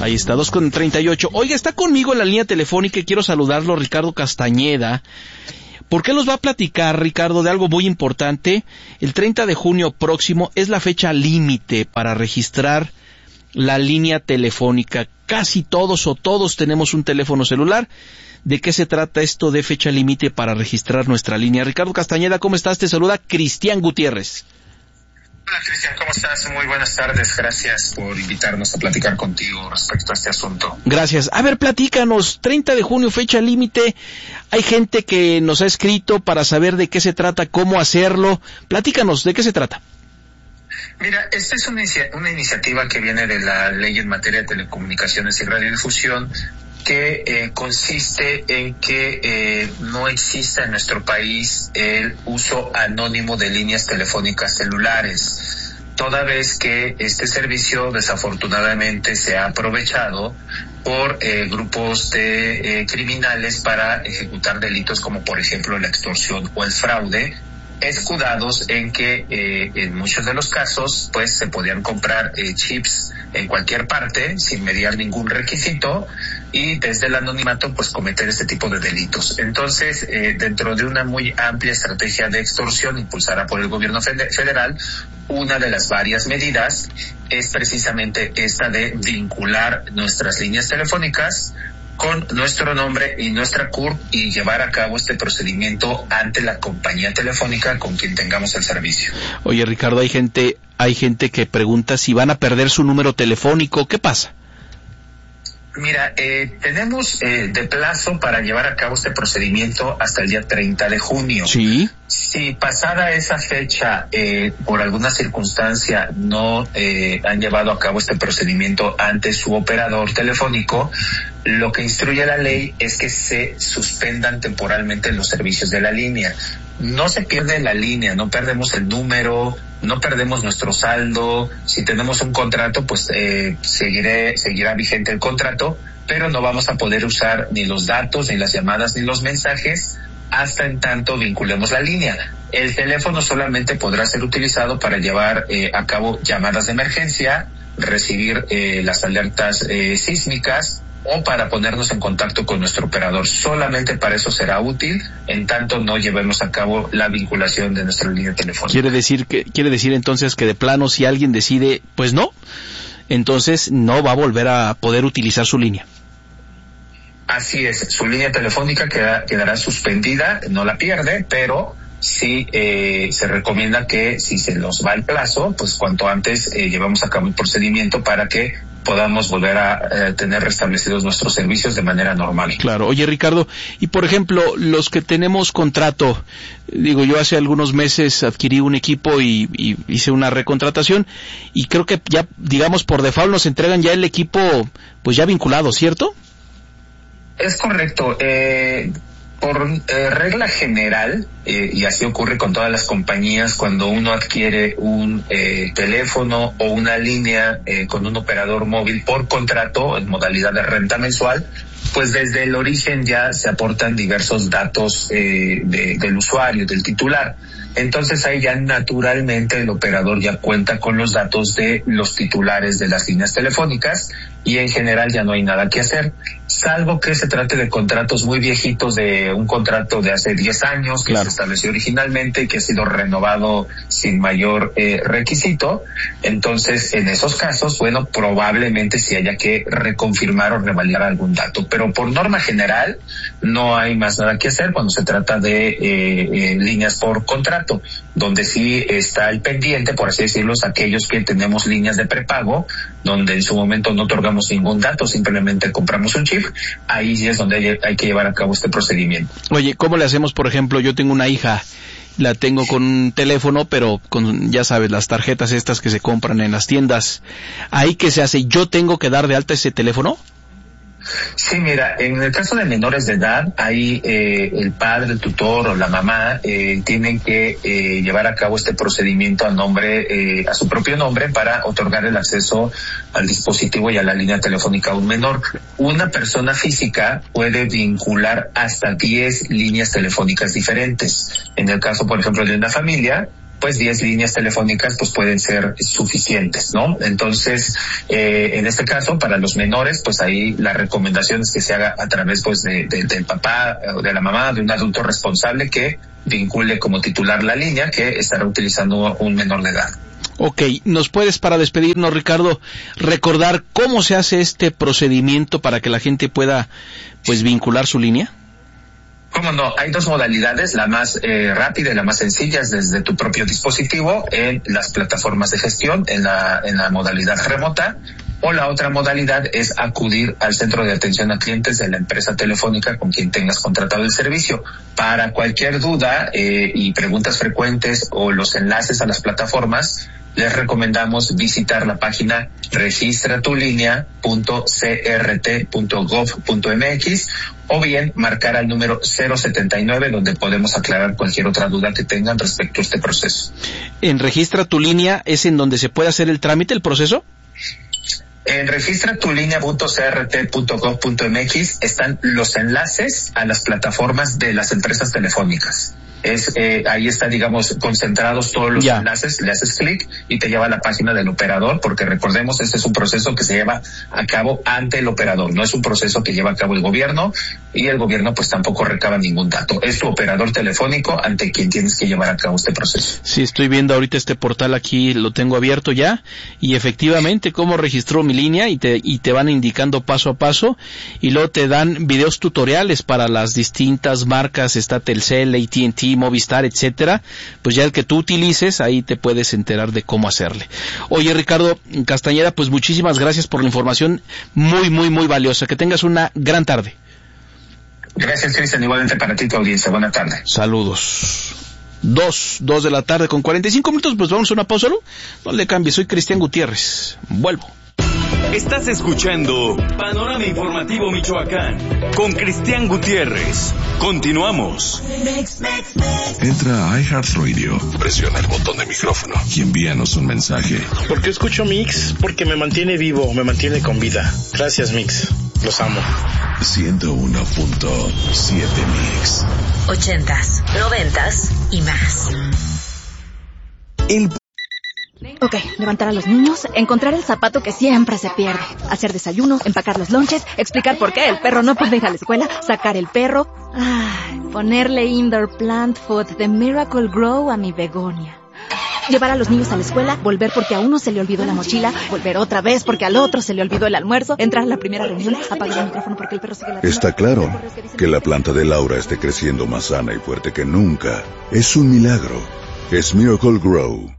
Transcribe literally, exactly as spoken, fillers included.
Ahí está, dos con treinta y ocho. Oiga, está conmigo en la línea telefónica y quiero saludarlo, Ricardo Castañeda. ¿Por qué nos va a platicar, Ricardo, de algo muy importante? El treinta de junio próximo es la fecha límite para registrar la línea telefónica. Casi todos o todos tenemos un teléfono celular. ¿De qué se trata esto de fecha límite para registrar nuestra línea? Ricardo Castañeda, ¿cómo estás? Te saluda Cristian Gutiérrez. Hola Cristian, ¿cómo estás? Muy buenas tardes, gracias por invitarnos a platicar contigo respecto a este asunto. Gracias. A ver, platícanos, treinta de junio, fecha límite, hay gente que nos ha escrito para saber de qué se trata, cómo hacerlo, platícanos, ¿de qué se trata? Mira, esta es una, una iniciativa que viene de la Ley en materia de telecomunicaciones y radiodifusión, que eh, consiste en que eh, no exista en nuestro país el uso anónimo de líneas telefónicas celulares, toda vez que este servicio desafortunadamente se ha aprovechado por eh, grupos de eh, criminales para ejecutar delitos como por ejemplo la extorsión o el fraude, escudados en que eh, en muchos de los casos pues se podían comprar eh, chips en cualquier parte sin mediar ningún requisito y desde el anonimato pues cometer este tipo de delitos. Entonces, eh, dentro de una muy amplia estrategia de extorsión impulsada por el gobierno federal, una de las varias medidas es precisamente esta de vincular nuestras líneas telefónicas con nuestro nombre y nuestra C U R y llevar a cabo este procedimiento ante la compañía telefónica con quien tengamos el servicio. Oye, Ricardo, hay gente, hay gente que pregunta si van a perder su número telefónico. ¿Qué pasa? Mira, eh, tenemos eh, de plazo para llevar a cabo este procedimiento hasta el día treinta de junio. Sí. Si pasada esa fecha, eh, por alguna circunstancia, no eh, han llevado a cabo este procedimiento ante su operador telefónico, lo que instruye la ley es que se suspendan temporalmente los servicios de la línea. No se pierde la línea, no perdemos el número, no perdemos nuestro saldo. Si tenemos un contrato, pues eh, seguiré, seguirá vigente el contrato, pero no vamos a poder usar ni los datos, ni las llamadas, ni los mensajes hasta en tanto vinculemos la línea. El teléfono solamente podrá ser utilizado para llevar eh, a cabo llamadas de emergencia, recibir eh, las alertas eh, sísmicas, o para ponernos en contacto con nuestro operador. Solamente para eso será útil, en tanto no llevemos a cabo la vinculación de nuestra línea telefónica. Quiere decir que, quiere decir entonces que de plano si alguien decide, pues no, entonces no va a volver a poder utilizar su línea. Así es, su línea telefónica queda, quedará suspendida, no la pierde, pero sí eh, se recomienda que si se nos va el plazo, pues cuanto antes eh, llevamos a cabo el procedimiento para que podamos volver a eh, tener restablecidos nuestros servicios de manera normal. Claro. Oye, Ricardo, y por ejemplo, los que tenemos contrato, digo, yo hace algunos meses adquirí un equipo y, y hice una recontratación y creo que ya, digamos, por default nos entregan ya el equipo, pues ya vinculado, ¿cierto? Es correcto. Eh, por eh, regla general, eh, y así ocurre con todas las compañías, cuando uno adquiere un eh, teléfono o una línea eh, con un operador móvil por contrato en modalidad de renta mensual, pues desde el origen ya se aportan diversos datos eh, de, del usuario, del titular. Entonces ahí ya naturalmente el operador ya cuenta con los datos de los titulares de las líneas telefónicas y en general ya no hay nada que hacer, salvo que se trate de contratos muy viejitos, de un contrato de hace diez años que claro. se estableció originalmente y que ha sido renovado sin mayor eh, requisito. Entonces en esos casos, bueno, probablemente sí haya que reconfirmar o revalidar algún dato, pero por norma general no hay más nada que hacer cuando se trata de eh, eh, líneas por contrato, donde sí está el pendiente, por así decirlo, es aquellos que tenemos líneas de prepago, donde en su momento no otorgamos ningún dato, simplemente compramos un chip. Ahí sí es donde hay, hay que llevar a cabo este procedimiento. Oye, ¿cómo le hacemos? Por ejemplo, yo tengo una hija, la tengo con un teléfono, pero con, ya sabes, las tarjetas estas que se compran en las tiendas. ¿Ahí qué se hace? ¿Yo tengo que dar de alta ese teléfono? Sí, mira, en el caso de menores de edad, ahí eh, el padre, el tutor o la mamá eh, tienen que eh, llevar a cabo este procedimiento a nombre, eh, a su propio nombre para otorgar el acceso al dispositivo y a la línea telefónica a un menor. Una persona física puede vincular hasta diez líneas telefónicas diferentes. En el caso, por ejemplo, de una familia, pues diez líneas telefónicas pues pueden ser suficientes, ¿no? Entonces, eh, en este caso, para los menores, pues ahí la recomendación es que se haga a través pues de, de, del papá o de la mamá, de un adulto responsable que vincule como titular la línea que estará utilizando un menor de edad. Ok, ¿nos puedes, para despedirnos, Ricardo, recordar cómo se hace este procedimiento para que la gente pueda, pues, vincular su línea? ¿Cómo no? Hay dos modalidades, la más eh, rápida y la más sencilla es desde tu propio dispositivo en las plataformas de gestión, en la, en la modalidad remota, o la otra modalidad es acudir al centro de atención a clientes de la empresa telefónica con quien tengas contratado el servicio. Para cualquier duda eh, y preguntas frecuentes o los enlaces a las plataformas, les recomendamos visitar la página registra tu línea punto c r t punto gov punto m x o bien marcar al número cero setenta y nueve donde podemos aclarar cualquier otra duda que tengan respecto a este proceso. ¿En Registra tu línea es en donde se puede hacer el trámite, el proceso? En registra tu línea punto c r t punto gov punto m x están los enlaces a las plataformas de las empresas telefónicas. Es eh, ahí está, digamos, concentrados todos los ya. enlaces, le haces clic y te lleva a la página del operador, porque recordemos, este es un proceso que se lleva a cabo ante el operador, no es un proceso que lleva a cabo el gobierno, y el gobierno pues tampoco recaba ningún dato, es tu operador telefónico ante quien tienes que llevar a cabo este proceso. Sí, estoy viendo ahorita este portal aquí, lo tengo abierto ya, y efectivamente cómo registró mi línea, y te, y te van indicando paso a paso, y luego te dan videos tutoriales para las distintas marcas, está Telcel, A T and T, Movistar, etcétera, pues ya el que tú utilices, ahí te puedes enterar de cómo hacerle. Oye, Ricardo Castañeda, pues muchísimas gracias por la información muy, muy, muy valiosa. Que tengas una gran tarde. Gracias, Cristian, igualmente para ti, tu audiencia. Buena tarde. Saludos. Dos, dos de la tarde con cuarenta y cinco minutos, pues vamos a una pausa, ¿no? No le cambies, soy Cristian Gutiérrez. Vuelvo. Estás escuchando Panorama Informativo Michoacán con Cristian Gutiérrez. Continuamos. Entra a iHeartRadio, presiona el botón de micrófono y envíanos un mensaje. ¿Por qué escucho Mix? Porque me mantiene vivo, me mantiene con vida. Gracias, Mix. Los amo. ciento uno punto siete Mix. Ochentas, noventas y más. El Ok, levantar a los niños, encontrar el zapato que siempre se pierde, hacer desayuno, empacar los lonches, explicar por qué el perro no puede ir a la escuela, sacar el perro, ay, ponerle indoor plant food de Miracle Grow a mi begonia. Llevar a los niños a la escuela, volver porque a uno se le olvidó la mochila, volver otra vez porque al otro se le olvidó el almuerzo, entrar a la primera reunión, apagar el micrófono porque el perro sigue la... Está claro que la planta de Laura esté creciendo más sana y fuerte que nunca. Es un milagro. Es Miracle Grow.